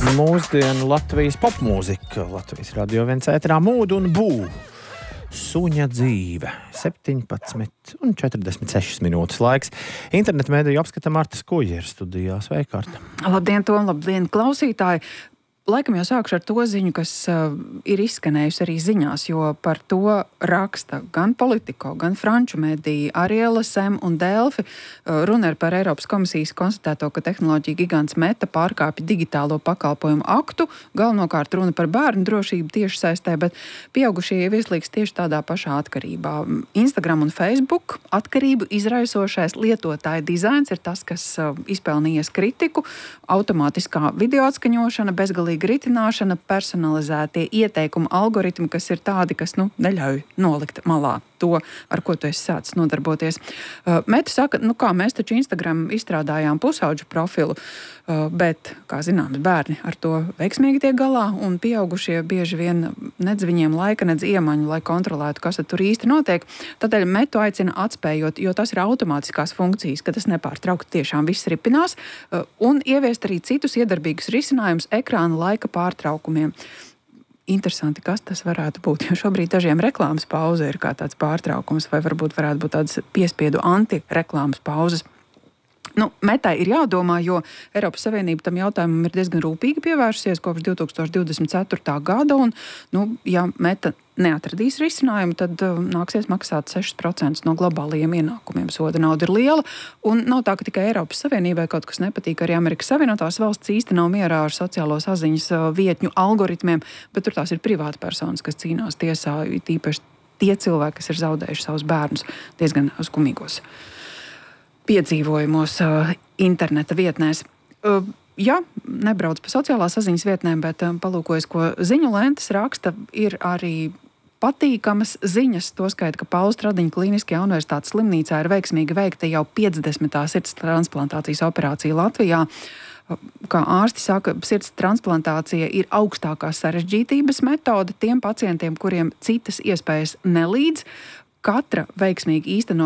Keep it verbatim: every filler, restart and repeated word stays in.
Mūsdienu Latvijas popmūzika, Latvijas radio viens ēterā Mūd un Bū. Suņa dzīve. septiņpadsmit un četrdesmit sešas minūtes laiks. Internetu mēdīju apskata Marta Skuja ir studijā. Sveika, Marta. Labdien, Tom, labdien, klausītāji. Laikam jau sākšu ar to ziņu, kas uh, ir izskanējusi arī ziņās, jo par to raksta gan Politico, gan franču mediji, arī L S M un Delfi. Uh, runa ir par Eiropas komisijas konstatēto, ka tehnoloģija gigants Meta pārkāpja digitālo pakalpojumu aktu. Galvenokārt runa par bērnu drošību tieši saistē, bet pieaugušie jau ieslīgs tieši tādā pašā atkarībā. Instagram un Facebook atkarību izraisošais lietotāja dizains ir tas, kas uh, izpelnījies kritiku. Automātiskā video atskaņošana, bezgalīgi ritināšana, personalizētie ieteikumu algoritmi, kas ir tādi, kas nu, neļauj nolikt malā to, ar ko tu esi sācis nodarboties. Uh, Meta saka, nu kā, mēs taču Instagram izstrādājām pusauģu profilu, uh, bet, kā zināms, bērni ar to veiksmīgi tiek galā, un pieaugušie bieži vien nedz viņiem laika, nedz iemaņu, lai kontrolētu, kas tur īsti notiek. Tādēļ Metu aicina atspējot, jo tas ir automātiskās funkcijas, ka tas nepārtraukti tiešām viss ripinās, uh, un ieviest arī citus iedarbīgus risinājumus ekrāna laika pārtraukumiem. Interesanti, kas tas varētu būt, jo šobrīd dažiem reklāmas pauze ir kā tāds pārtraukums, vai varbūt varētu būt tādas piespiedu anti-reklāmas pauzes. Nu, Metai ir jādomā, jo Eiropas Savienība tam jautājumam ir diezgan rūpīgi pievērsusies kopš divi tūkstoši divdesmit ceturtā gada, un, nu, ja Meta neatradīs risinājumu, tad uh, nāksies maksāt sešus procentus no globālajiem ienākumiem. Soda nauda ir liela, un nav tā, ka tikai Eiropas Savienībai kaut kas nepatīk, arī Amerikas Savienotās valsts īsti nav mierā ar sociālo saziņas uh, vietņu algoritmiem, bet tur tās ir privāta personas, kas cīnās tiesā, tīpaši tie cilvēki, kas ir zaudējuši savus bērnus diezgan skumīgos piedzīvojumos uh, interneta vietnēs. Uh, ja nebrauc pa sociālās saziņas vietnēm, bet um, palūkojas, ko ziņu lentes raksta, ir arī patīkamas ziņas, to skaita, ka Paula Stradiņa Klīniskajā universitātes slimnīcā ir veiksmīgi veikta jau piecdesmitā sirds transplantācijas operācija Latvijā. Kā ārsti saka, sirds transplantācija ir augstākās sarežģītības metode tiem pacientiem, kuriem citas iespējas nelīdz. Katra veiksmīgi īstenot